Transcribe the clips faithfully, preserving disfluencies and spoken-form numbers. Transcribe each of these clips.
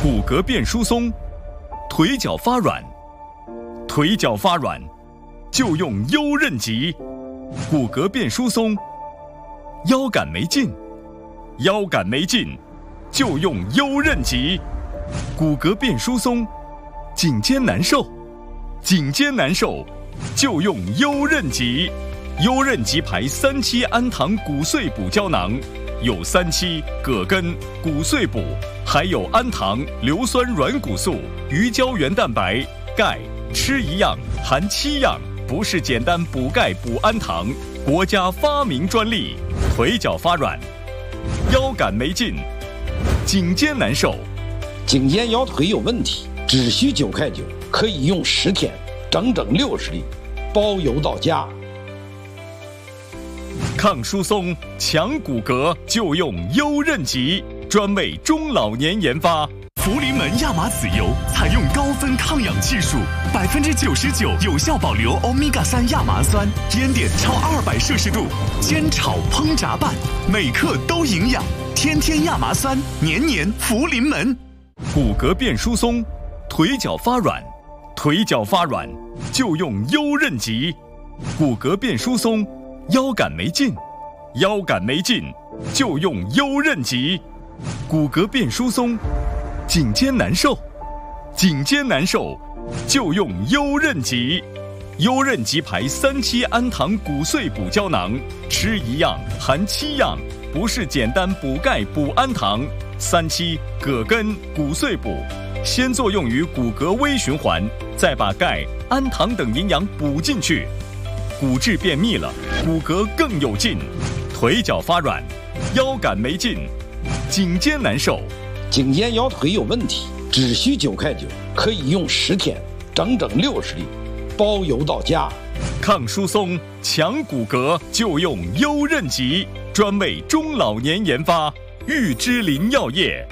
骨骼变疏松，腿脚发软，腿脚发软就用优韧极。骨骼变疏松，腰杆没劲，腰杆没劲就用优韧极。骨骼变疏松，颈肩难受，颈肩难受就用优韧极。优韧极牌三七氨糖骨碎补胶囊，有三七、葛根、骨碎补，还有氨糖、硫酸软骨素、鱼胶原蛋白、钙，吃一样含七样，不是简单补钙补氨糖，国家发明专利。腿脚发软，腰杆没劲，颈肩难受， 颈肩腰腿有问题，只需九块九，可以用十天，整整六十粒，包邮到家。 抗疏松、强骨骼就用优韧极，专为中老年研发。 福临门亚麻籽油采用高分抗氧技术，百分之九十九有效保留欧米伽三亚麻酸，烟点超二百摄氏度，煎炒烹炸拌，每克都营养。天天亚麻酸，年年福临门。 骨骼变疏松，腿脚发软，腿脚发软就用优韧极。骨骼变疏松，腰杆没劲，腰杆没劲就用优韧极。骨骼变疏松，颈肩难受，颈肩难受就用优韧极。优韧极牌三七氨糖骨碎补胶囊，吃一样含七样，不是简单补钙补氨糖。三七、葛根、骨碎补，先作用于骨骼微循环，再把钙、氨糖等营养补进去，骨质变密了，骨骼更有劲。腿脚发软，腰杆没劲，颈肩难受， 颈肩腰腿有问题，只需九块九，可以用十天，整整六十粒，包邮到家。 抗疏松、强骨骼就用优韧极，专为中老年研发。玉芝林药业。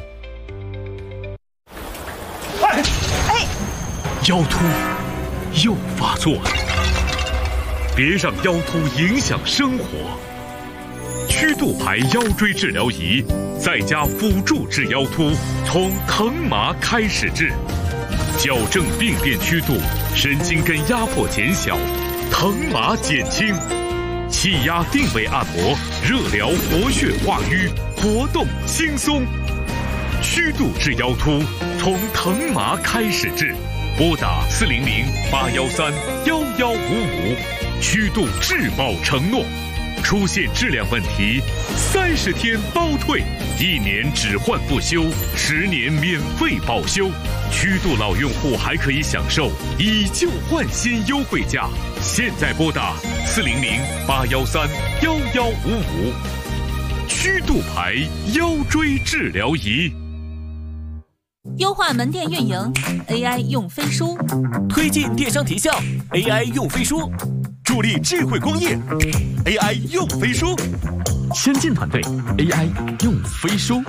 哎哎，腰突又发作了，别让腰突影响生活。曲度牌腰椎治疗仪在家辅助治腰突，从疼麻开始治，矫正病变曲度，神经根压迫减小，疼麻减轻。气压定位按摩，热疗活血化瘀，活动轻松。曲度治腰突，从疼麻开始治，拨打四零零八幺三幺幺五五，曲度质保承诺。出现质量问题，三十天包退，一年只换不修，十年免费保修。曲度老用户还可以享受以旧换新优惠价。现在拨打四零零八幺三幺幺五五，曲度牌腰椎治疗仪。 优化门店运营 ，A I 用飞书； 推进电商提效 ，A I 用飞书； 助力智慧工业 ，A I 用飞书； 先进团队 A I 用飞书。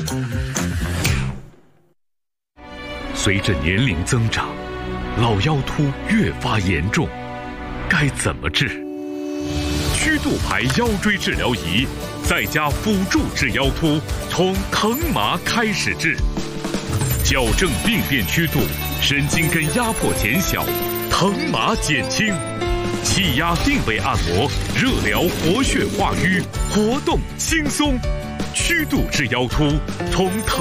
随着年龄增长，老腰突越发严重，该怎么治？曲度牌腰椎治疗仪在家辅助治腰突，从疼麻开始治。矫正病变曲度，神经根压迫减小，疼麻减轻。气压定位按摩，热疗活血化瘀，活动轻松。曲度治腰突，从疼